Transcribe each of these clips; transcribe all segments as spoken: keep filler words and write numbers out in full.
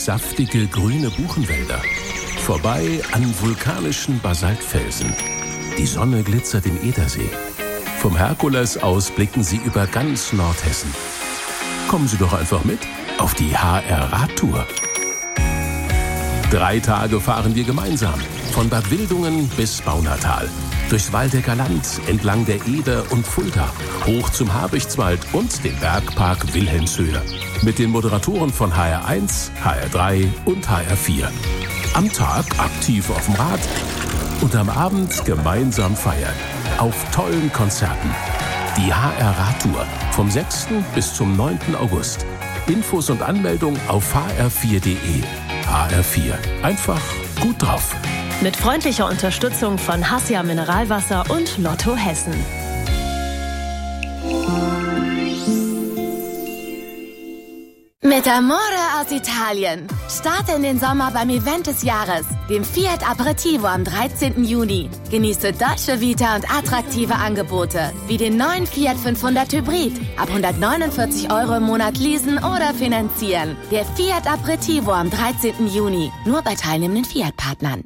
saftige grüne Buchenwälder. Vorbei an vulkanischen Basaltfelsen. Die Sonne glitzert im Edersee. Vom Herkules aus blicken Sie über ganz Nordhessen. Kommen Sie doch einfach mit auf die H R-Radtour. Drei Tage fahren wir gemeinsam. Von Bad Wildungen bis Baunatal. Durchs Waldecker Land, entlang der Eder und Fulda, hoch zum Habichtswald und den Bergpark Wilhelmshöhe. Mit den Moderatoren von H R eins, H R drei und H R vier. Am Tag aktiv auf dem Rad und am Abend gemeinsam feiern. Auf tollen Konzerten. Die H R-Radtour vom sechsten bis zum neunten August. Infos und Anmeldung auf h r vier punkt de. H R vier. Einfach gut drauf. Mit freundlicher Unterstützung von Hassia Mineralwasser und Lotto Hessen. Mit Amore aus Italien. Starte in den Sommer beim Event des Jahres, dem Fiat Aperitivo am dreizehnten Juni. Genieße Dolce Vita und attraktive Angebote, wie den neuen Fiat fünfhundert Hybrid. Ab hundertneunundvierzig Euro im Monat leasen oder finanzieren. Der Fiat Aperitivo am dreizehnten Juni. Nur bei teilnehmenden Fiat-Partnern.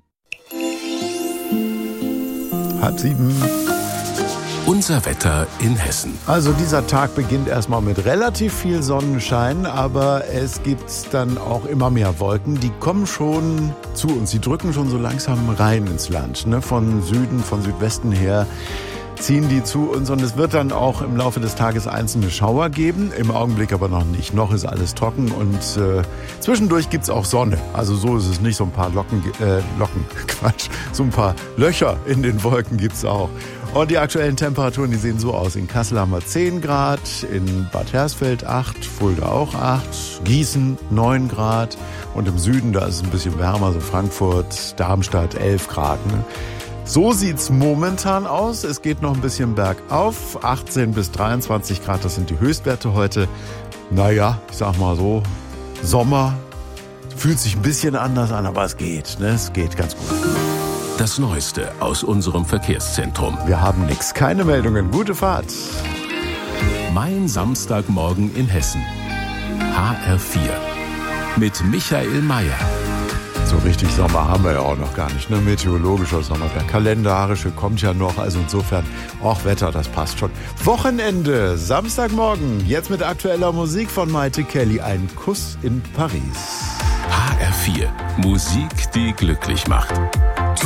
Halb sieben. Unser Wetter in Hessen. Also dieser Tag beginnt erstmal mit relativ viel Sonnenschein, aber es gibt dann auch immer mehr Wolken. Die kommen schon zu uns, die drücken schon so langsam rein ins Land. Ne? Von Süden, von Südwesten her ziehen die zu uns und es wird dann auch im Laufe des Tages einzelne Schauer geben. Im Augenblick aber noch nicht. Noch ist alles trocken und äh, zwischendurch gibt's auch Sonne. Also so ist es nicht, so ein paar Locken, äh, Locken, Quatsch, so ein paar Löcher in den Wolken gibt's auch. Und die aktuellen Temperaturen, die sehen so aus. In Kassel haben wir zehn Grad, in Bad Hersfeld acht, Fulda auch acht, Gießen neun Grad und im Süden, da ist es ein bisschen wärmer, so Frankfurt, Darmstadt elf Grad. Ne? So sieht's momentan aus. Es geht noch ein bisschen bergauf. achtzehn bis dreiundzwanzig Grad, das sind die Höchstwerte heute. Naja, ich sag mal so, Sommer fühlt sich ein bisschen anders an, aber es geht. Ne? Es geht ganz gut. Das Neueste aus unserem Verkehrszentrum. Wir haben nichts, keine Meldungen. Gute Fahrt. Mein Samstagmorgen in Hessen. H R vier. Mit Michael Mayer. So richtig Sommer haben wir ja auch noch gar nicht, ne? Meteorologischer Sommer, der kalendarische kommt ja noch, also insofern, auch Wetter, das passt schon. Wochenende, Samstagmorgen, jetzt mit aktueller Musik von Maite Kelly, ein Kuss in Paris. H R vier, Musik, die glücklich macht.